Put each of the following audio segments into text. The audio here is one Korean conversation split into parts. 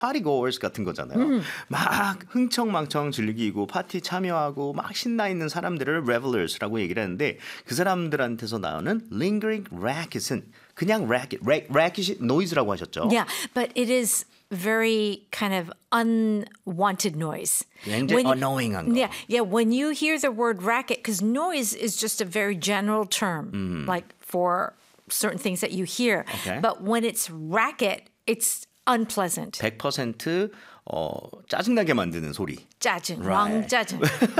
파티고어스 같은 거잖아요. 막 흥청망청 즐기고 파티 참여하고 막 신나 있는 사람들을 revelers라고 얘기를 하는데 그 사람들한테서 나오는 lingering racket은 그냥 racket이 noise라고 하셨죠? Yeah, but it is very kind of unwanted noise. 굉장히 annoying한 거. Yeah. When you hear the word racket, because noise is just a very general term, like for certain things that you hear. Okay. But when it's racket, it's unpleasant. 100% 짜증나게 만드는 소리. 짜증, Right. 왕짜증.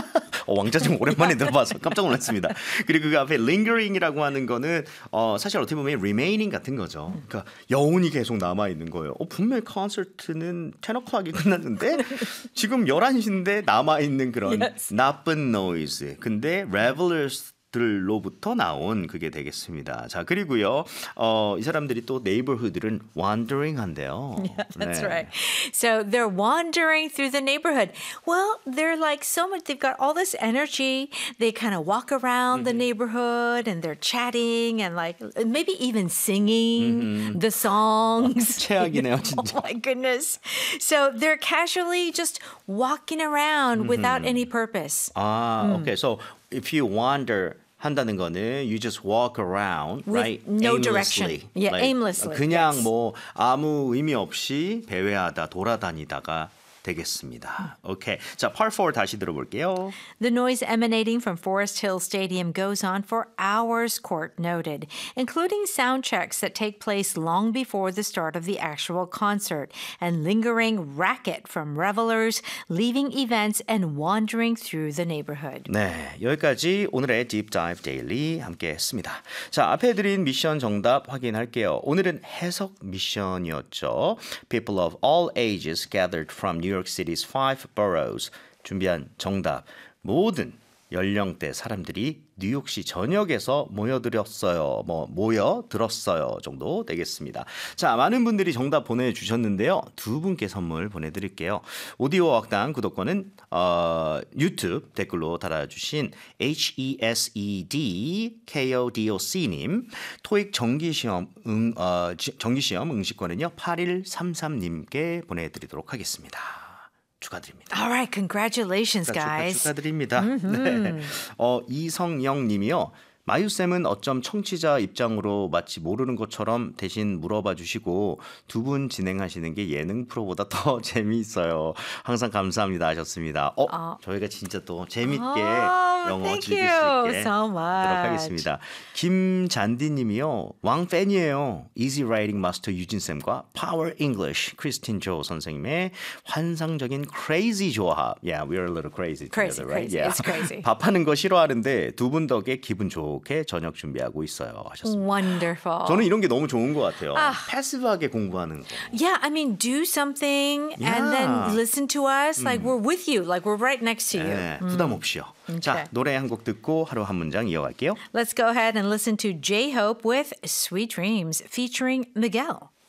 왕짜증 오랜만에 들어봐서 깜짝 놀랐습니다. 그리고 그 앞에 lingering이라고 하는 거는 사실 어떻게 보면 remaining 같은 거죠. 그러니까 여운이 계속 남아있는 거예요. 분명히 콘서트는 10 o'clock이 끝났는데 지금 11시인데 남아있는 그런 Yes. 나쁜 noise. 근데 revelers 들로부터 나온 그게 되겠습니다. 자, 그리고요. 이 사람들이 또 neighborhood들은 wandering 한대요. Yeah, that's 네. right. So they're wandering through the neighborhood. Well, they're like so much, they've got all this energy. They kind of walk around the neighborhood and they're chatting and like maybe even singing the songs. 최악이네요, Oh 진짜. my goodness. So they're casually just walking around without any purpose. Okay. So if you wander 한다는 거는 you just walk around, With right? no aimlessly. direction. Yeah, aimlessly, 그냥 yes. 뭐 아무 의미 없이 배회하다 돌아다니다가 되겠습니다. 오케이. 자, part 4 다시 들어볼게요. The noise emanating from Forest Hill Stadium goes on for hours, court noted, including sound checks that take place long before the start of the actual concert, and lingering racket from revelers leaving events and wandering through the neighborhood. 네, 여기까지 오늘의 Deep Dive Daily 함께 했습니다. 자, 앞에 드린 미션 정답 확인할게요. 오늘은 해석 미션이었죠. People of all ages gathered from New York City's 5 boroughs. 준비한 정답. 모든 연령대 사람들이 뉴욕시 전역에서 모여들었어요. 모여들었어요 정도 되겠습니다. 자, 많은 분들이 정답 보내주셨는데요. 두 분께 선물 보내드릴게요. 오디오 학당 구독권은 유튜브 댓글로 달아주신 HESEDKODOC님, 토익 정기시험 응시권은요 8133님께 보내드리도록 하겠습니다. 축하드립니다. All right, congratulations, guys. 축하드립니다. 네. 이성영 님이요. 마유쌤은 어쩜 청취자 입장으로 마치 모르는 것처럼 대신 물어봐 주시고 두 분 진행하시는 게 예능 프로보다 더 재미있어요. 항상 감사합니다 하셨습니다. 저희가 진짜 또 재밌게 영어 즐길 수 있게 so 하도록 much. 하겠습니다. 김잔디 님이요. 왕팬이에요. Easy Writing 마스터 유진쌤과 Power English 크리스틴 조 선생님의 환상적인 crazy 조합. Yeah, we're a little crazy together, right? Crazy. Yeah. It's crazy. 밥하는 거 싫어하는데 두 분 덕에 기분 좋게 저녁 준비하고 있어요 하셨습니다. Wonderful. 저는 이런 게 너무 좋은 것 같아요. 패시브하게 공부하는 거. Yeah, I mean, do something and then listen to us. Like we're with you. Like we're right next to you. 네, 부담 없이요. 자, 노래 한 곡 듣고 하루 한 문장 이어갈게요. Let's go ahead and listen to J-Hope with Sweet Dreams featuring Miguel.